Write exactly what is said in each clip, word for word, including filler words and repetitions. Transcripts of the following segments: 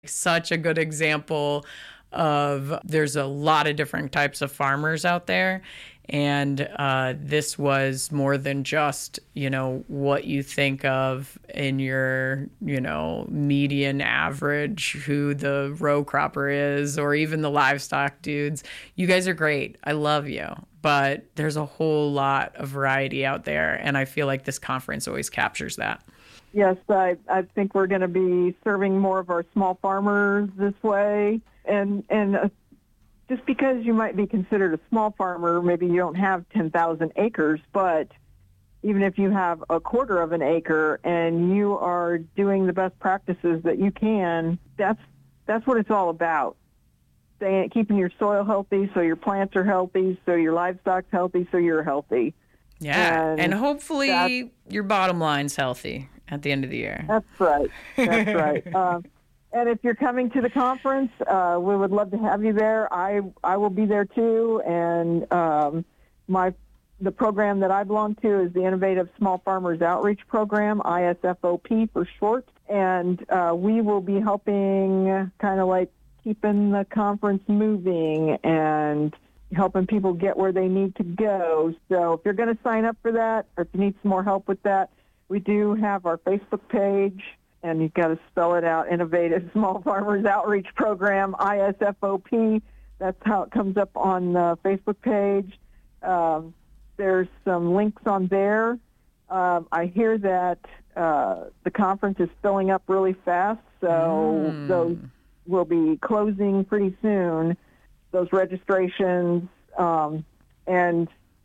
Such a good example of there's a lot of different types of farmers out there. And uh, this was more than just, you know, what you think of in your, you know, median average, who the row cropper is, or even the livestock dudes. You guys are great. I love you. But there's a whole lot of variety out there. And I feel like this conference always captures that. Yes, I, I think we're going to be serving more of our small farmers this way. And and uh, just because you might be considered a small farmer, maybe you don't have ten thousand acres, but even if you have a quarter of an acre and you are doing the best practices that you can, that's that's what it's all about. Staying, keeping your soil healthy so your plants are healthy, so your livestock's healthy, so you're healthy. Yeah, and, and hopefully your bottom line's healthy at the end of the year. That's right. That's right. Um, and if you're coming to the conference, uh, we would love to have you there. I I will be there too. And um, my the program that I belong to is the Innovative Small Farmers Outreach Program, I S F O P for short. And uh, we will be helping kind of like keeping the conference moving and helping people get where they need to go. So if you're going to sign up for that, or if you need some more help with that, we do have our Facebook page, and you've got to spell it out, Innovative Small Farmers Outreach Program, I S F O P. That's how it comes up on the Facebook page. Um, there's some links on there. Um, I hear that uh, the conference is filling up really fast, so mm. those will be closing pretty soon, those registrations, um, and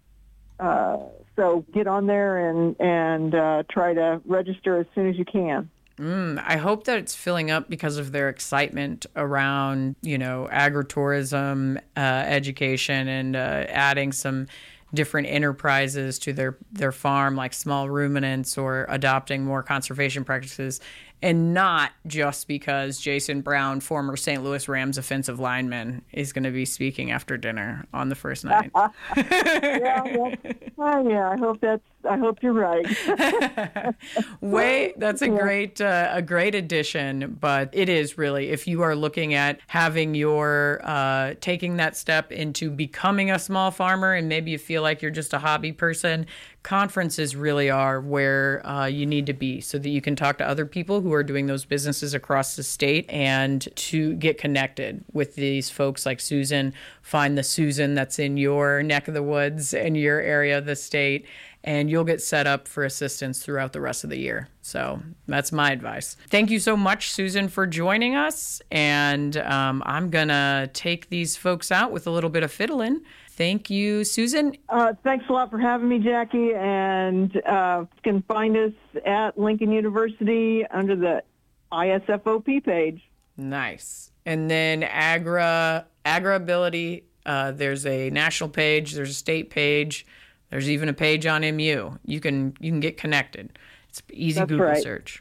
uh, so get on there and, and uh, try to register as soon as you can. Mm, I hope that it's filling up because of their excitement around, you know, agritourism, uh, education, and uh, adding some different enterprises to their, their farm, like small ruminants, or adopting more conservation practices, and not just because Jason Brown, former Saint Louis Rams offensive lineman, is going to be speaking after dinner on the first night. yeah, well, well, yeah, I hope that's. I hope you're right. Way, that's a yeah. great, uh, a great addition. But it is really, if you are looking at having your uh, taking that step into becoming a small farmer, and maybe you feel like you're just a hobby person, conferences really are where uh, you need to be, so that you can talk to other people who are doing those businesses across the state, and to get connected with these folks like Susan. Find the Susan that's in your neck of the woods and your area of the state, and you'll get set up for assistance throughout the rest of the year. So that's my advice. Thank you so much, Susan, for joining us. And um, I'm going to take these folks out with a little bit of fiddling. Thank you, Susan. Uh, thanks a lot for having me, Jackie. And uh, you can find us at Lincoln University under the I S F O P page. Nice. And then Agra, AgriAbility, uh, there's a national page, there's a state page, there's even a page on M U. You can you can get connected. It's an easy That's Google right. search.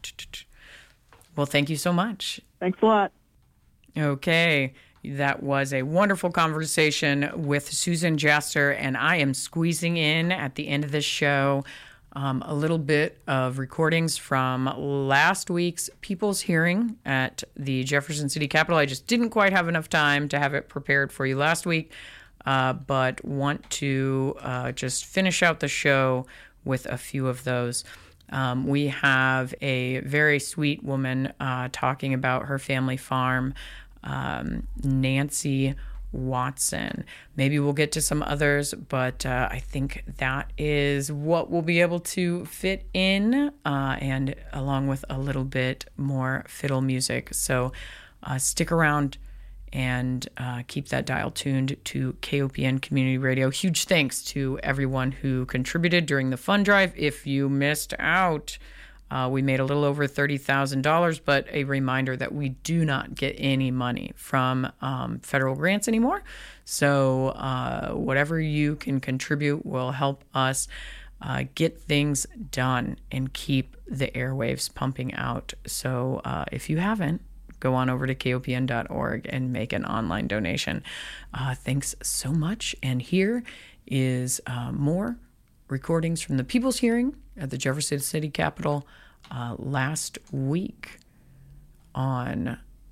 Well, thank you so much. Thanks a lot. Okay. That was a wonderful conversation with Susan Jaster, and I am squeezing in at the end of this show um, a little bit of recordings from last week's People's Hearing at the Jefferson City Capitol. I just didn't quite have enough time to have it prepared for you last week, uh, but want to uh, just finish out the show with a few of those. Um, we have a very sweet woman uh, talking about her family farm, um, Nancy Watson. Maybe we'll get to some others, but uh, I think that is what we'll be able to fit in, uh, and along with a little bit more fiddle music. So uh, stick around and uh, keep that dial tuned to K O P N Community Radio. Huge thanks to everyone who contributed during the fund drive. If you missed out, Uh, we made a little over thirty thousand dollars, but a reminder that we do not get any money from um, federal grants anymore. So uh, whatever you can contribute will help us uh, get things done and keep the airwaves pumping out. So uh, if you haven't, go on over to K O P N dot org and make an online donation. Uh, thanks so much. And here is uh, more recordings from the People's Hearing at the Jefferson City Capitol uh, last week on